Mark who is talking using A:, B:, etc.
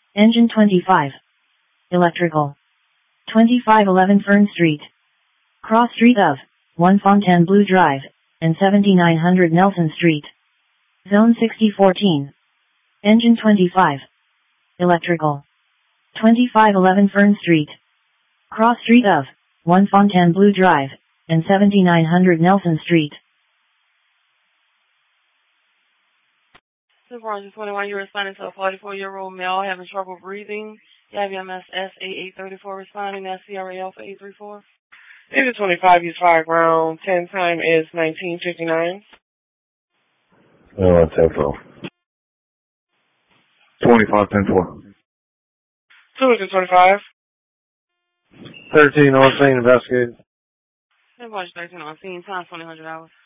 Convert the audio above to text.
A: Engine 25. Electrical. 2511 Fern Street. Cross Street of 1 Fontainebleau Drive and 7900 Nelson Street. Zone 6014. Engine 25. Electrical. 2511 Fern Street. Cross Street of 1 Fontainebleau Drive and 7900 Nelson Street.
B: Supervisor 21, you're responding to a 44-year-old male having trouble breathing. You have MSS A834 responding. That's CRAL for 834.
C: Engine 25, use 5 round. 10 time is 1959.
D: 10-4. 25-10-4.
C: 225.
D: 13 on scene investigated.
B: Supervisor 13 on scene. Time 2000 hours.